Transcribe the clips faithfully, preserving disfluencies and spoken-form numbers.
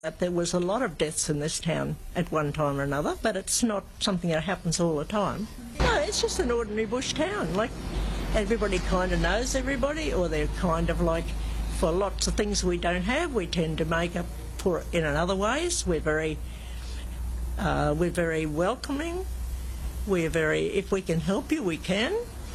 That there was a lot of deaths in this town at one time or another, but it's not something that happens all the time. No, it's just an ordinary bush town. Like, everybody kind of knows everybody, or they're kind of like, for lots of things we don't have, we tend to make up for it in other ways. We're very, uh, we're very welcoming. We're very, if we can help you, we can.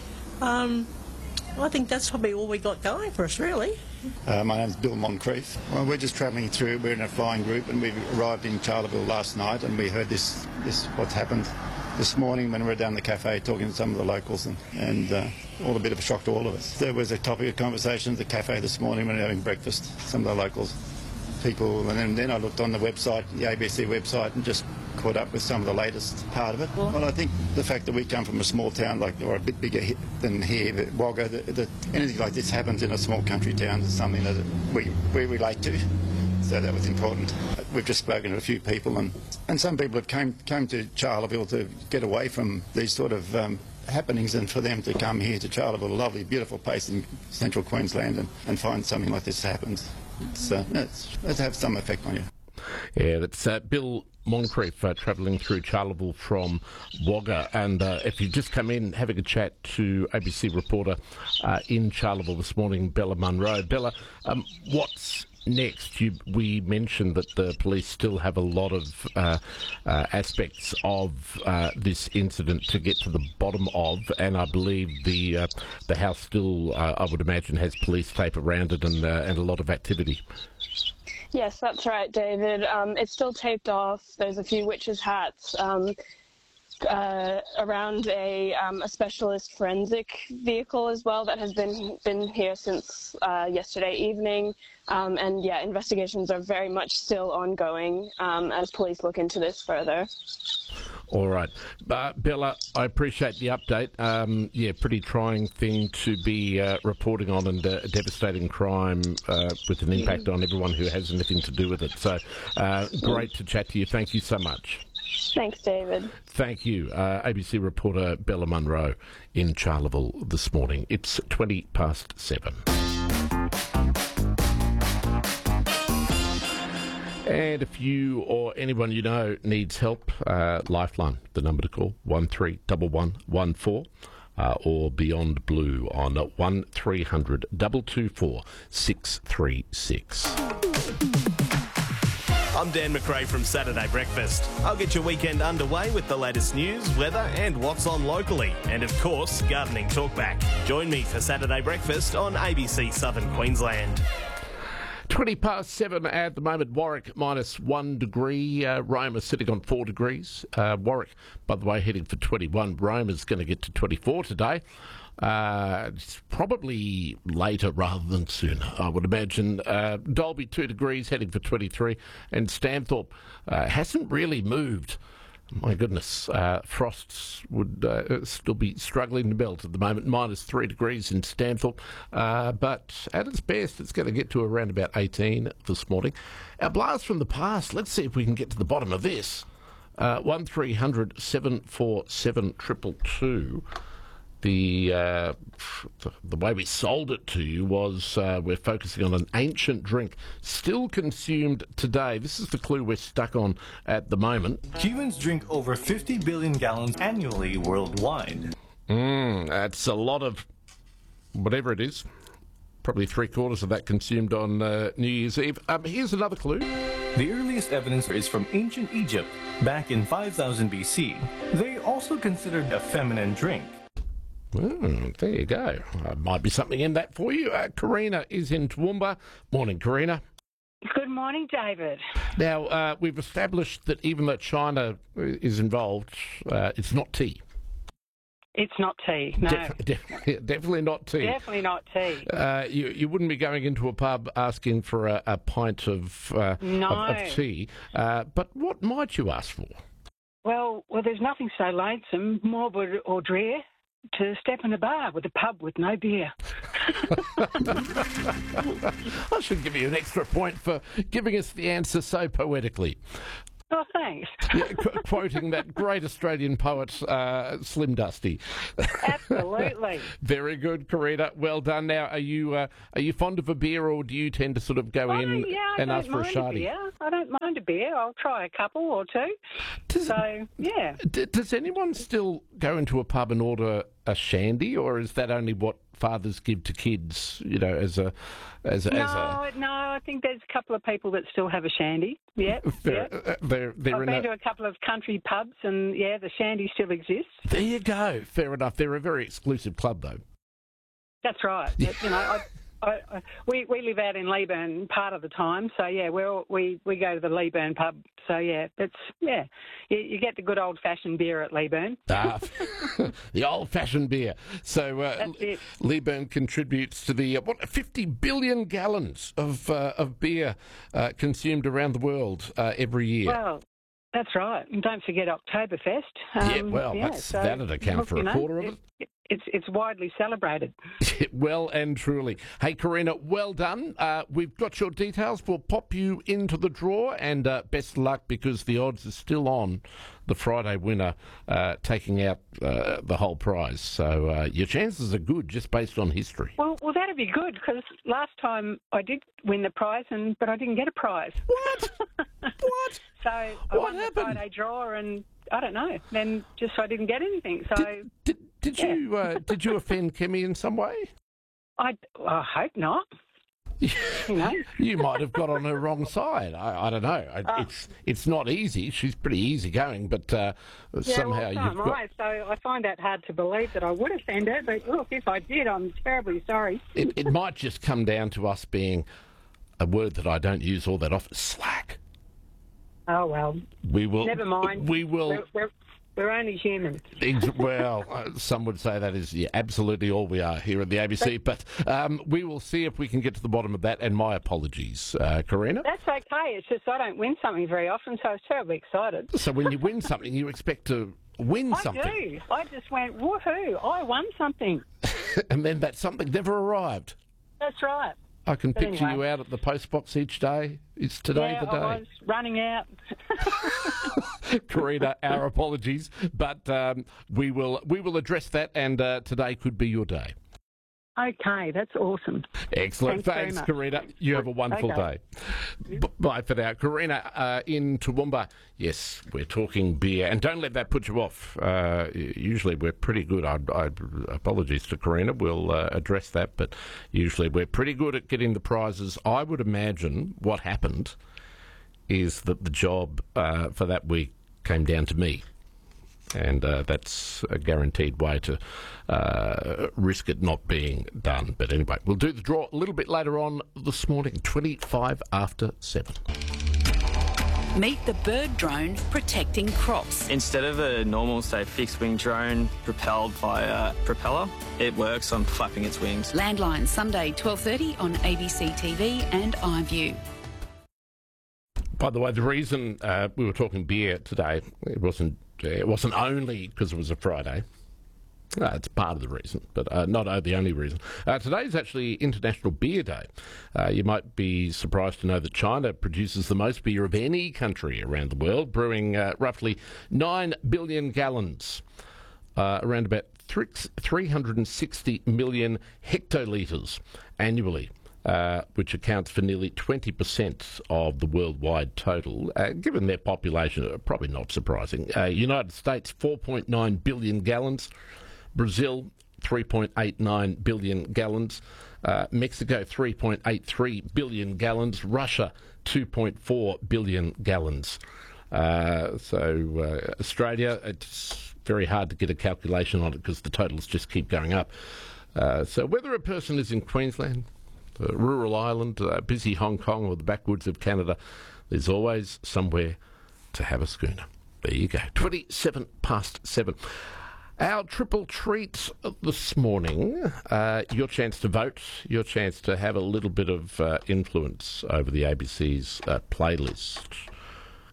Um, I think that's probably all we got going for us, really. Uh, my name's Bill Moncrief. Well, we're just travelling through. We're in a flying group, and we arrived in Charleville last night, and we heard this, this what's happened this morning when we were down the cafe talking to some of the locals, and, and uh, all a bit of a shock to all of us. There was a topic of conversation at the cafe this morning when we were having breakfast, some of the locals people, and then, then I looked on the website, the A B C website, and just caught up with some of the latest part of it. Well, I think the fact that we come from a small town, like, or a bit bigger than here, but Wagga, that, that anything like this happens in a small country town is something that we, we relate to. So that was important. We've just spoken to a few people, and, and some people have came, come to Charleville to get away from these sort of um, happenings, and for them to come here to Charleville, a lovely, beautiful place in central Queensland, and, and find something like this happens. It's, uh, it's, it's have some effect on you. Yeah, that's uh, Bill Moncrief uh, travelling through Charleville from Wagga. And uh, if you've just come in, having a chat to A B C reporter uh, in Charleville this morning, Bella Munro. Bella, um, what's next? You, we mentioned that the police still have a lot of uh, uh, aspects of uh, this incident to get to the bottom of, and I believe the uh, the house still, uh, I would imagine, has police tape around it and uh, and a lot of activity. Yes, that's right, David. Um, it's still taped off. There's a few witches' hats um, uh, around a, um, a specialist forensic vehicle as well that has been been here since uh, yesterday evening. Um, and yeah, investigations are very much still ongoing um, as police look into this further. All right. Uh, Bella, I appreciate the update. Um, yeah, pretty trying thing to be uh, reporting on, and uh, a devastating crime uh, with an impact on everyone who has anything to do with it. So uh, great to chat to you. Thank you so much. Thanks, David. Thank you. Uh, A B C reporter Bella Munro in Charleville this morning. It's twenty past seven. And if you or anyone you know needs help, uh, Lifeline, the number to call, one three one one one four, uh, or Beyond Blue on one three hundred two two four six three six. I'm Dan McRae from Saturday Breakfast. I'll get your weekend underway with the latest news, weather and what's on locally. And of course, gardening talkback. Join me for Saturday Breakfast on A B C Southern Queensland. twenty past seven at the moment. Warwick minus one degree. Uh, Rome is sitting on four degrees. Uh, Warwick, by the way, heading for twenty-one. Rome is going to get to twenty-four today. Uh, it's probably later rather than sooner, I would imagine. Uh, Dalby, two degrees, heading for twenty-three. And Stanthorpe uh, hasn't really moved. My goodness, uh, frosts would uh, still be struggling to melt at the moment. Minus three degrees in Stanthorpe, uh, but at its best, it's going to get to around about eighteen this morning. Our blast from the past. Let's see if we can get to the bottom of this. Uh, one three hundred seven four seven two two two. The uh, the way we sold it to you was uh, we're focusing on an ancient drink still consumed today. This is the clue we're stuck on at the moment. Humans drink over fifty billion gallons annually worldwide. Mm, that's a lot of whatever it is. Probably three quarters of that consumed on uh, New Year's Eve. Um, here's another clue. The earliest evidence is from ancient Egypt, back in five thousand B C. They also considered a feminine drink. Mm, there you go. Uh, might be something in that for you. Uh, Karina is in Toowoomba. Morning, Karina. Good morning, David. Now, uh, we've established that even though China is involved, uh, it's not tea. It's not tea, no. Def- def- definitely not tea. Definitely not tea. Uh, you, you wouldn't be going into a pub asking for a, a pint of, uh, no. of, of tea. Uh, but what might you ask for? Well, well, there's nothing so lonesome, morbid or drear, to step in a bar with a pub with no beer. I should give you an extra point for giving us the answer so poetically. Oh, thanks. Yeah, qu- quoting that great Australian poet, uh, Slim Dusty. Absolutely. Very good, Karina. Well done. Now, are you uh, are you fond of a beer, or do you tend to sort of go Oh, in yeah, I and don't ask for a mind shardy? beer. I don't mind a beer. I'll try a couple or two. Does, So, yeah. d- does anyone still go into a pub and order a shandy, or is that only what fathers give to kids? You know, as a as a, No, as a no, I think there's a couple of people that still have a shandy. Yeah, they're, yeah. uh, they're, they're I've in been a, to a couple of country pubs, and yeah, the shandy still exists. there you go. Fair enough. They're a very exclusive club, though. That's right. You know, I, I, I, we we live out in Leeburn part of the time, so yeah, we all, we we go to the Leeburn pub. So yeah, it's yeah, you, you get the good old fashioned beer at Leeburn. Ah, the old-fashioned beer. So uh, That's it. Leeburn contributes to the uh, what fifty billion gallons of uh, of beer uh, consumed around the world uh, every year. Well, that's right. And don't forget Oktoberfest. Um, yeah, well, yeah, that's, so, that'd account look, for you a know, quarter of it. it, It's it's widely celebrated. Well and truly. Hey, Karina, well done. Uh, we've got your details. We'll pop you into the draw, and uh, best of luck, because the odds are still on the Friday winner uh, taking out uh, the whole prize. So uh, your chances are good just based on history. Well, well, that'd be good, because last time I did win the prize, and but I didn't get a prize. What? What? So I What won happened? the Friday draw, and I don't know. Then just I didn't get anything. So Did, did, did Yeah. you uh, did you offend Kemi in some way? I, I hope not. You know. You might have got on her wrong side. I, I don't know. I, Oh. It's it's not easy. She's pretty easygoing, but uh, Yeah, somehow well, so you've am got. I. So I find that hard to believe that I would offend her. But look, if I did, I'm terribly sorry. It, it might just come down to us being a word that I don't use all that often. Slack. Oh well, We will. never mind. We will. We're, we're, we're only human. Ex- well, uh, some would say that is yeah, absolutely all we are here at the A B C. But um, we will see if we can get to the bottom of that. And my apologies, uh, Karina. That's okay. It's just I don't win something very often, so I was terribly excited. So when you win something, you expect to win I something, do. I just went, woohoo, I won something. and then that something never arrived. That's right. I can But picture anyway. you out at the post box each day. Is today yeah, the day? I was running out. Karina, our apologies, but um, we will we will address that, and uh, today could be your day. Okay, that's awesome. Excellent. Thanks very Thanks, much. Karina. You have a wonderful Okay. day. B- bye for now. Karina, uh, in Toowoomba, yes, we're talking beer. And don't let that put you off. Uh, usually we're pretty good. I, I, apologies to Karina. We'll uh, address that. But usually we're pretty good at getting the prizes. I would imagine what happened is that the job uh, for that week came down to me. And uh, that's a guaranteed way to uh, risk it not being done. But anyway, we'll do the draw a little bit later on this morning, twenty-five after seven. Meet the bird drone protecting crops. Instead of a normal, say, fixed-wing drone propelled by a propeller, it works on flapping its wings. Landline, Sunday, twelve thirty on A B C T V and iView. By the way, the reason uh, we were talking beer today, it wasn't it wasn't only because it was a Friday. Uh, it's part of the reason, but uh, not uh, the only reason. Uh, today is actually International Beer Day. Uh, you might be surprised to know that China produces the most beer of any country around the world, brewing uh, roughly nine billion gallons, uh, around about three hundred sixty million hectolitres annually. Uh, which accounts for nearly twenty percent of the worldwide total. Uh, given their population, uh, probably not surprising. Uh, United States, four point nine billion gallons. Brazil, three point eight nine billion gallons. Uh, Mexico, three point eight three billion gallons. Russia, two point four billion gallons. Uh, so uh, Australia, it's very hard to get a calculation on it because the totals just keep going up. Uh, so whether a person is in Queensland, Uh, rural Ireland, uh, busy Hong Kong, or the backwoods of Canada, there's always somewhere to have a schooner. There you go. twenty-seven past seven. Our triple treat this morning, uh, your chance to vote, your chance to have a little bit of uh, influence over the A B C's uh, playlist.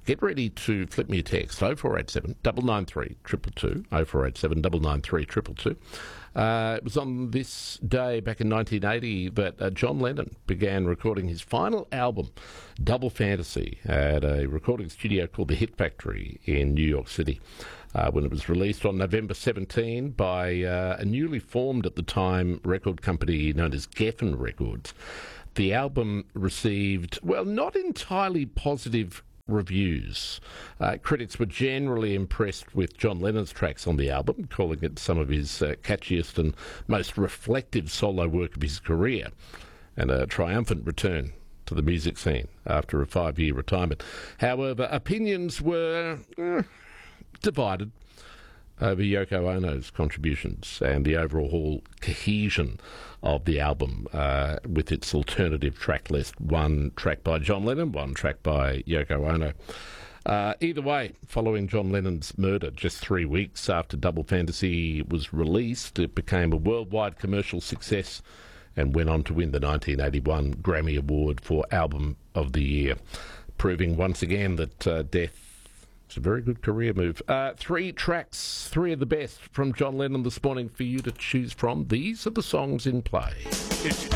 get ready to flip me a text, oh four eight seven, nine nine three, two two two, oh four eight seven, nine nine three, two two two. Uh, it was on this day back in nineteen eighty that uh, John Lennon began recording his final album, Double Fantasy, at a recording studio called the Hit Factory in New York City. Uh, when it was released on November seventeenth by uh, a newly formed at the time record company known as Geffen Records. The album received, well, not entirely positive reviews. Uh, critics were generally impressed with John Lennon's tracks on the album, calling it some of his uh, catchiest and most reflective solo work of his career, and a triumphant return to the music scene after a five-year retirement. However, opinions were uh, divided over Yoko Ono's contributions and the overall cohesion of the album, uh, with its alternative track list, one track by John Lennon, one track by Yoko Ono. Uh, either way, following John Lennon's murder just three weeks after Double Fantasy was released, it became a worldwide commercial success and went on to win the nineteen eighty-one Grammy Award for Album of the Year, proving once again that uh, death It's a very good career move. Uh, three tracks, three of the best from John Lennon this morning for you to choose from. These are the songs in play.